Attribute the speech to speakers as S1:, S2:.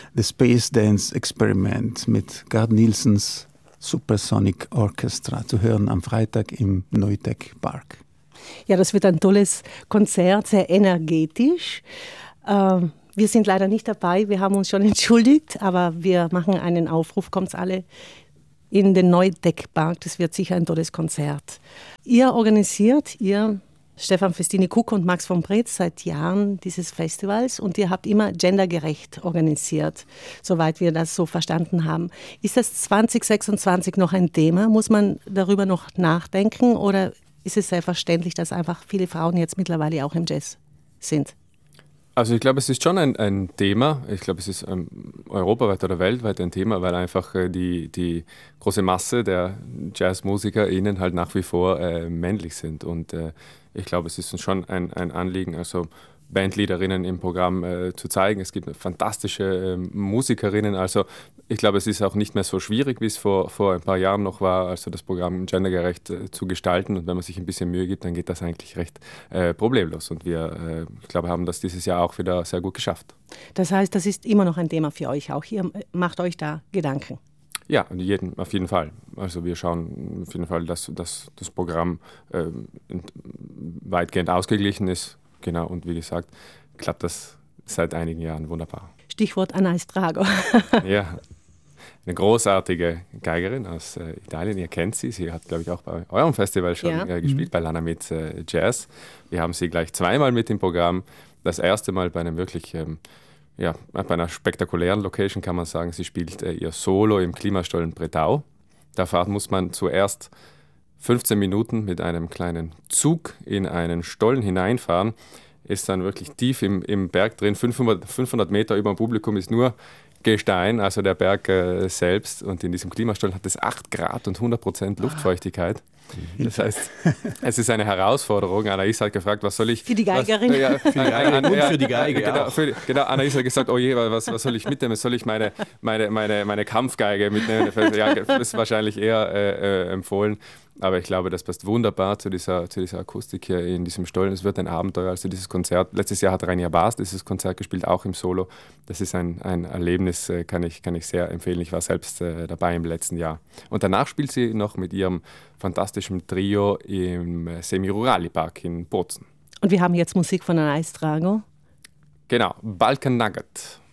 S1: The Space Dance Experiment mit Gard Nielsens Supersonic Orchestra zu hören am Freitag im Neutech Park.
S2: Ja, das wird ein tolles Konzert, sehr energetisch. Wir sind leider nicht dabei, wir haben uns schon entschuldigt, aber wir machen einen Aufruf, kommt alle in den Neutech Park, das wird sicher ein tolles Konzert. Ihr organisiert, Stefan Festini-Cook und Max von Brez, seit Jahren dieses Festivals und ihr habt immer gendergerecht organisiert, soweit wir das so verstanden haben. Ist das 2026 noch ein Thema? Muss man darüber noch nachdenken oder ist es selbstverständlich, dass einfach viele Frauen jetzt mittlerweile auch im Jazz sind?
S3: Also ich glaube, es ist schon ein Thema. Ich glaube, es ist europaweit oder weltweit ein Thema, weil einfach die große Masse der JazzmusikerInnen halt nach wie vor männlich sind. Und ich glaube, es ist uns schon ein Anliegen, also Bandleaderinnen im Programm zu zeigen. Es gibt fantastische Musikerinnen. Also ich glaube, es ist auch nicht mehr so schwierig, wie es vor ein paar Jahren noch war, also das Programm gendergerecht zu gestalten. Und wenn man sich ein bisschen Mühe gibt, dann geht das eigentlich recht problemlos. Und wir, ich glaube, haben das dieses Jahr auch wieder sehr gut geschafft.
S2: Das heißt, das ist immer noch ein Thema für euch auch. Ihr macht euch da Gedanken.
S3: Ja, auf jeden Fall. Also wir schauen auf jeden Fall, dass das Programm weitgehend ausgeglichen ist. Genau, und wie gesagt, klappt das seit einigen Jahren wunderbar.
S2: Stichwort Anais Drago.
S3: Ja, eine großartige Geigerin aus Italien. Ihr kennt sie. Sie hat, glaube ich, auch bei eurem Festival schon gespielt, bei Lana mit Jazz. Wir haben sie gleich zweimal mit im Programm. Das erste Mal bei einem wirklich, bei einer spektakulären Location kann man sagen. Sie spielt ihr Solo im Klimastollen Bretau. Da muss man zuerst 15 Minuten mit einem kleinen Zug in einen Stollen hineinfahren, ist dann wirklich tief im Berg drin. 500 Meter über dem Publikum ist nur Gestein, also der Berg selbst. Und in diesem Klimastollen hat es 8 Grad und 100% Luftfeuchtigkeit. Das heißt, es ist eine Herausforderung. Anais hat gefragt, was soll ich...
S2: Für die Geigerin.
S4: Für die Geige.
S3: Genau, Anais hat gesagt, oh je, was soll ich mitnehmen? Soll ich meine Kampfgeige mitnehmen? Ja, das ist wahrscheinlich eher empfohlen. Aber ich glaube, das passt wunderbar zu dieser Akustik hier in diesem Stollen. Es wird ein Abenteuer. Also dieses Konzert, letztes Jahr hat Rainier Baas dieses Konzert gespielt, auch im Solo. Das ist ein Erlebnis, kann ich sehr empfehlen. Ich war selbst dabei im letzten Jahr. Und danach spielt sie noch mit ihrem fantastischen Trio im Semi-Rurali Park in Bozen.
S2: Und wir haben jetzt Musik von Anais Drago.
S3: Genau, Balkan Nugget.